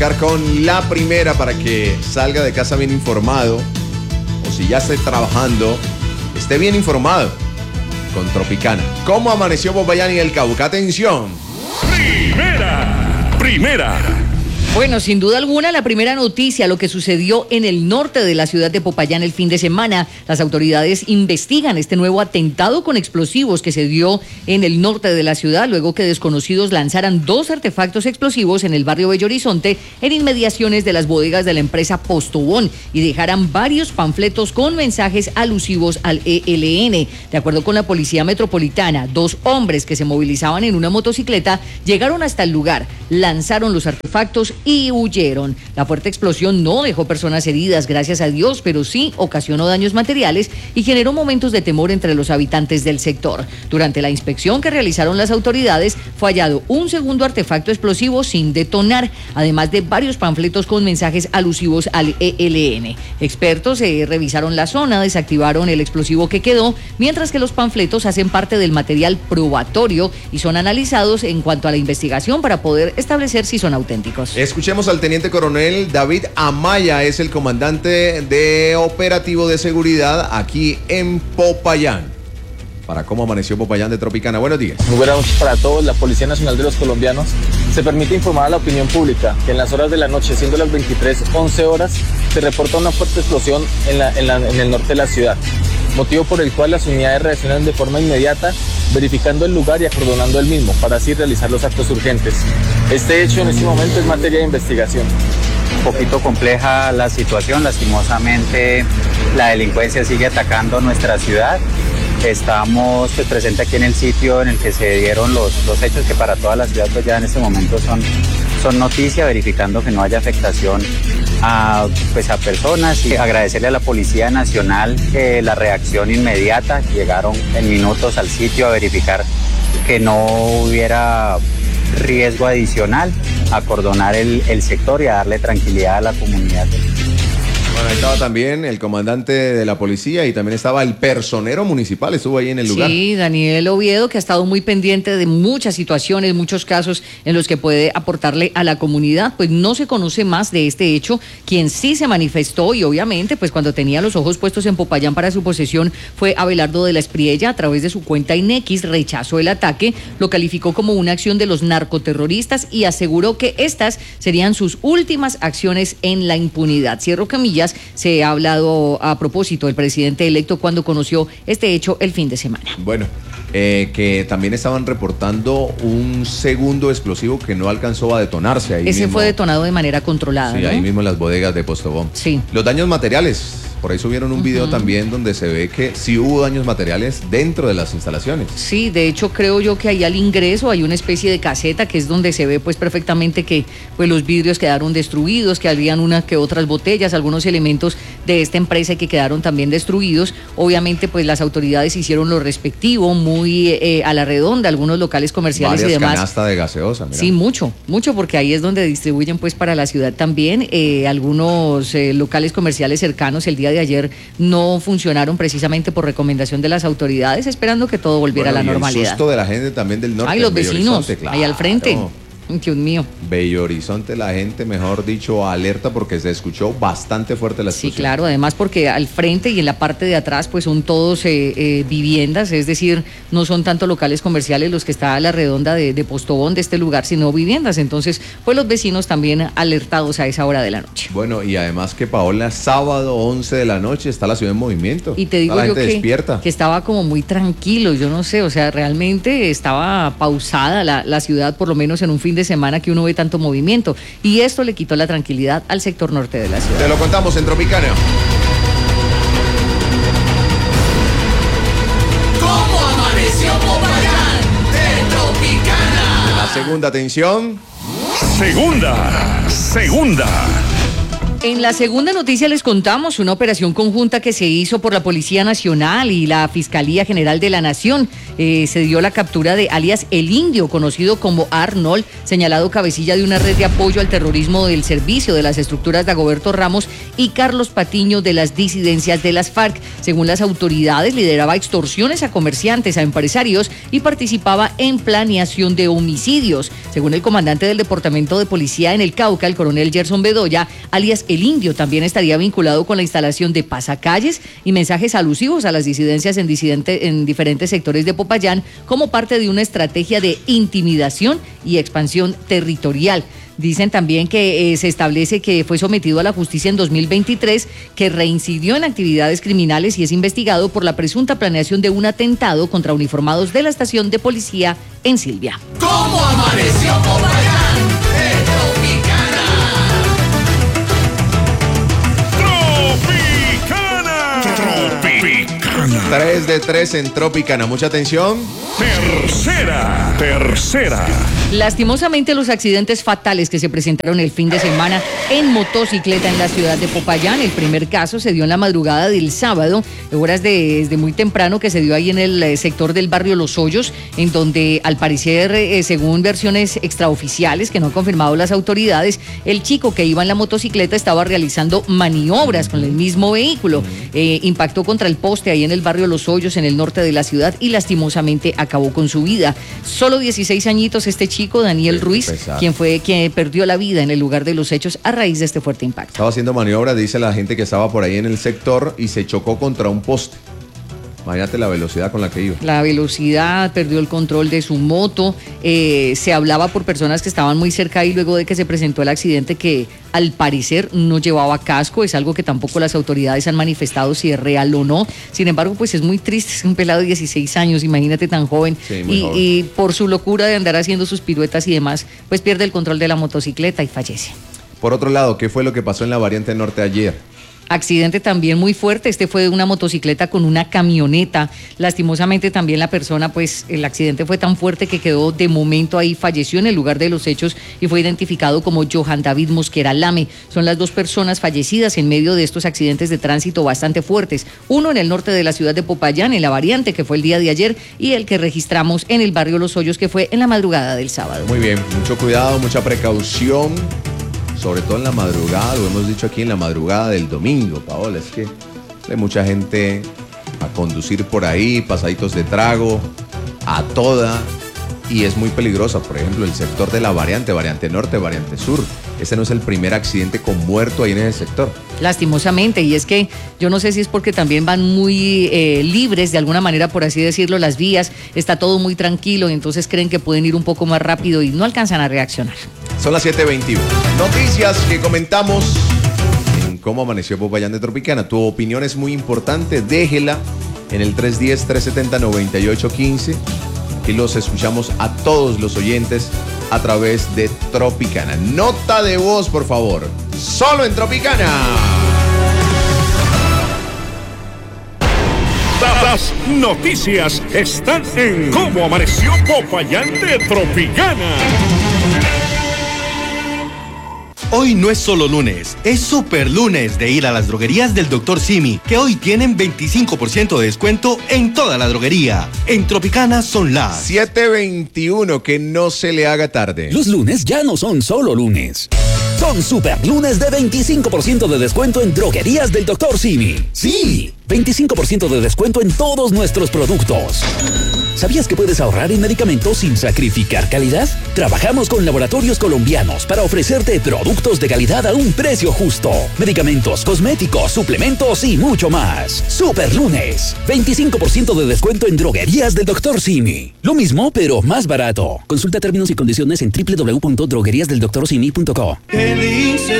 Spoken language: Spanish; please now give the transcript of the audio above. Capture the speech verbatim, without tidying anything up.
Con la primera para que salga de casa bien informado, o si ya esté trabajando, esté bien informado con Tropicana. ¿Cómo amaneció Popayán y el Cauca? Atención. Primera, primera. Bueno, sin duda alguna, la primera noticia, lo que sucedió en el norte de la ciudad de Popayán el fin de semana. Las autoridades investigan este nuevo atentado con explosivos que se dio en el norte de la ciudad, luego que desconocidos lanzaran dos artefactos explosivos en el barrio Bello Horizonte, en inmediaciones de las bodegas de la empresa Postobón, y dejaran varios panfletos con mensajes alusivos al E L N. De acuerdo con la Policía Metropolitana, dos hombres que se movilizaban en una motocicleta llegaron hasta el lugar, lanzaron los artefactos y huyeron. La fuerte explosión no dejó personas heridas, gracias a Dios, pero sí ocasionó daños materiales y generó momentos de temor entre los habitantes del sector. Durante la inspección que realizaron las autoridades, fue hallado un segundo artefacto explosivo sin detonar, además de varios panfletos con mensajes alusivos al E L N. Expertos eh, revisaron la zona, desactivaron el explosivo que quedó, mientras que los panfletos hacen parte del material probatorio y son analizados en cuanto a la investigación para poder establecer si son auténticos. Escuchemos al teniente coronel David Amaya, es el comandante de operativo de seguridad aquí en Popayán. Para cómo amaneció Popayán de Tropicana. Buenos días. Muy buenas noches para todos. La Policía Nacional de los Colombianos se permite informar a la opinión pública que en las horas de la noche, siendo las veintitrés once horas, se reporta una fuerte explosión en, la, en, la, en el norte de la ciudad, motivo por el cual las unidades reaccionan de forma inmediata, verificando el lugar y acordonando el mismo, para así realizar los actos urgentes. Este hecho en este momento es materia de investigación. Un poquito compleja la situación, lastimosamente la delincuencia sigue atacando nuestra ciudad. Estamos pues, presentes aquí en el sitio en el que se dieron los, los hechos que para toda la ciudad pues, ya en este momento son, son noticia, verificando que no haya afectación a, pues, a personas, y agradecerle a la Policía Nacional eh, la reacción inmediata. Llegaron en minutos al sitio a verificar que no hubiera riesgo adicional, acordonar el, el sector y a darle tranquilidad a la comunidad. Bueno, ahí estaba también el comandante de la policía y también estaba el personero municipal, estuvo ahí en el lugar. Sí, Daniel Oviedo, que ha estado muy pendiente de muchas situaciones, muchos casos en los que puede aportarle a la comunidad. Pues no se conoce más de este hecho. Quien sí se manifestó, y obviamente pues cuando tenía los ojos puestos en Popayán para su posesión, fue Abelardo de la Espriella. A través de su cuenta en X rechazó el ataque, lo calificó como una acción de los narcoterroristas y aseguró que estas serían sus últimas acciones en la impunidad. Cierro comillas. Se ha hablado a propósito del presidente electo cuando conoció este hecho el fin de semana. Bueno, eh, que también estaban reportando un segundo explosivo que no alcanzó a detonarse ahí. Ese mismo fue detonado de manera controlada, Sí, ¿no? ahí mismo en las bodegas de Postobón. Sí. Los daños materiales. Por ahí subieron un uh-huh. video también donde se ve que sí hubo daños materiales dentro de las instalaciones. Sí, de hecho creo yo que ahí al ingreso hay una especie de caseta que es donde se ve pues perfectamente que pues los vidrios quedaron destruidos, que habían unas que otras botellas, algunos elementos de esta empresa que quedaron también destruidos. Obviamente pues las autoridades hicieron lo respectivo, muy eh, a la redonda, algunos locales comerciales Varias y demás. canasta de gaseosa, mira. Sí, mucho, mucho, porque ahí es donde distribuyen pues para la ciudad también. Eh, algunos eh, locales comerciales cercanos el día de ayer no funcionaron precisamente por recomendación de las autoridades, esperando que todo volviera bueno, a la y normalidad. El susto de la gente también del norte. Ay, los vecinos, claro. Ahí al frente. Dios mío. Bello Horizonte, la gente, mejor dicho, alerta porque se escuchó bastante fuerte la explosión. Sí, claro, además porque al frente y en la parte de atrás pues son todos eh, eh, viviendas, es decir, no son tanto locales comerciales los que está a la redonda de, de Postobón, de este lugar, sino viviendas. Entonces, pues los vecinos también alertados a esa hora de la noche. Bueno, y además que Paola, sábado once de la noche está la ciudad en movimiento. Y te digo está la yo gente que, despierta. que estaba como muy tranquilo, yo no sé, o sea, realmente estaba pausada la, la ciudad, por lo menos en un fin de semana que uno ve tanto movimiento, y esto le quitó la tranquilidad al sector norte de la ciudad. Te lo contamos en Tropicana. ¿Cómo amaneció Popayán de Tropicana? La segunda, atención. Segunda, segunda. En la segunda noticia les contamos una operación conjunta que se hizo por la Policía Nacional y la Fiscalía General de la Nación. Eh, se dio la captura de alias El Indio, conocido como Arnold, señalado cabecilla de una red de apoyo al terrorismo del servicio de las estructuras de Dagoberto Ramos, y Carlos Patiño de las disidencias de las FARC. Según las autoridades, lideraba extorsiones a comerciantes, a empresarios y participaba en planeación de homicidios. Según el comandante del Departamento de Policía en el Cauca, el coronel Gerson Bedoya, alias El Indio también estaría vinculado con la instalación de pasacalles y mensajes alusivos a las disidencias en, disidente, en diferentes sectores de Popayán como parte de una estrategia de intimidación y expansión territorial. Dicen también que eh, se establece que fue sometido a la justicia en dos mil veintitrés, que reincidió en actividades criminales y es investigado por la presunta planeación de un atentado contra uniformados de la estación de policía en Silvia. ¿Cómo amaneció Popayán? De Tropicana. Tropicana. tres de tres en Tropicana. Mucha atención. Tercera, tercera. Lastimosamente, los accidentes fatales que se presentaron el fin de semana en motocicleta en la ciudad de Popayán. El primer caso se dio en la madrugada del sábado, horas de, desde muy temprano, que se dio ahí en el eh, sector del barrio Los Hoyos, en donde al parecer, eh, según versiones extraoficiales que no han confirmado las autoridades, el chico que iba en la motocicleta estaba realizando maniobras con el mismo vehículo. Eh, impactó contra el poste ahí en el barrio Los Hoyos, en el norte de la ciudad, y lastimosamente acabó con su vida. Solo dieciséis añitos este chico, Daniel Ruiz, pesar. quien fue quien perdió la vida en el lugar de los hechos a raíz de este fuerte impacto. Estaba haciendo maniobras, dice la gente que estaba por ahí en el sector, y se chocó contra un poste. Imagínate la velocidad con la que iba. La velocidad, perdió el control de su moto. Eh, se hablaba por personas que estaban muy cerca y luego de que se presentó el accidente, que al parecer no llevaba casco. Es algo que tampoco las autoridades han manifestado si es real o no. Sin embargo, pues es muy triste, es un pelado de dieciséis años, imagínate, tan joven. Sí, muy y, joven. y por su locura de andar haciendo sus piruetas y demás, pues pierde el control de la motocicleta y fallece. Por otro lado, ¿qué fue lo que pasó en la variante norte ayer? Accidente también muy fuerte. Este fue de una motocicleta con una camioneta. Lastimosamente también la persona, pues el accidente fue tan fuerte que quedó de momento ahí, falleció en el lugar de los hechos y fue identificado como Johan David Mosquera Lame. Son las dos personas fallecidas en medio de estos accidentes de tránsito bastante fuertes. Uno en el norte de la ciudad de Popayán, en la variante, que fue el día de ayer, y el que registramos en el barrio Los Hoyos, que fue en la madrugada del sábado. Muy bien, mucho cuidado, mucha precaución, sobre todo en la madrugada, lo hemos dicho aquí, en la madrugada del domingo, Paola. Es que hay mucha gente a conducir por ahí, pasaditos de trago, a toda, y es muy peligrosa. Por ejemplo, el sector de la variante, variante norte, variante sur. Ese no es el primer accidente con muerto ahí en ese sector. Lastimosamente, y es que yo no sé si es porque también van muy eh, libres, de alguna manera, por así decirlo, las vías, está todo muy tranquilo, y entonces creen que pueden ir un poco más rápido y no alcanzan a reaccionar. Son las siete veintiuno. Noticias que comentamos en Cómo Amaneció Popayán de Tropicana. Tu opinión es muy importante, déjela en el tres uno cero, tres siete cero, nueve ocho uno cinco. Aquí los escuchamos a todos los oyentes a través de Tropicana. Nota de voz, por favor. Solo en Tropicana. Las noticias están en Cómo Amaneció Popayán de Tropicana. Hoy no es solo lunes, es super lunes de ir a las droguerías del doctor Simi, que hoy tienen veinticinco por ciento de descuento en toda la droguería. En Tropicana son las siete veintiuno, que no se le haga tarde. Los lunes ya no son solo lunes. Son super lunes de veinticinco por ciento de descuento en droguerías del doctor Simi. Sí, veinticinco por ciento de descuento en todos nuestros productos. ¿Sabías que puedes ahorrar en medicamentos sin sacrificar calidad? Trabajamos con laboratorios colombianos para ofrecerte productos de calidad a un precio justo. Medicamentos, cosméticos, suplementos y mucho más. Super lunes, veinticinco por ciento de descuento en droguerías del doctor Simi. Lo mismo, pero más barato. Consulta términos y condiciones en doble u doble u doble u punto droguerías del doctor simi punto co. ¿Qué dice